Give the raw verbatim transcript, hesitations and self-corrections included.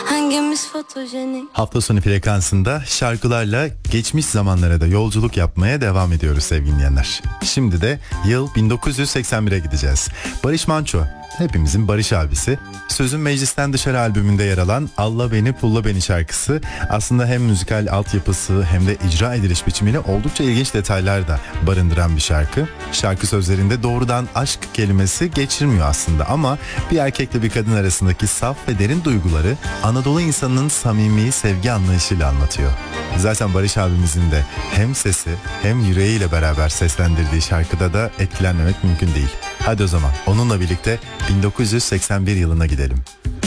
Hangimiz fotojenik? Hafta sonu frekansında şarkılarla geçmiş zamanlara da yolculuk yapmaya devam ediyoruz sevgili dinleyenler. Şimdi de yıl bin dokuz yüz seksen bire gideceğiz. Barış Manço, hepimizin Barış abisi. Sözün Meclisten Dışarı albümünde yer alan Alla Beni Pulla Beni şarkısı aslında hem müzikal altyapısı hem de icra ediliş biçimiyle oldukça ilginç detaylar da barındıran bir şarkı. Şarkı sözlerinde doğrudan aşk kelimesi geçirmiyor aslında ama bir erkekle bir kadın arasındaki saf ve derin duyguları Anadolu insanının samimi sevgi anlayışıyla anlatıyor. Zaten Barış abimizin de hem sesi hem yüreğiyle beraber seslendirdiği şarkıda da etkilenmemek mümkün değil. Hadi o zaman onunla birlikte bin dokuz yüz seksen bir yılına gidelim.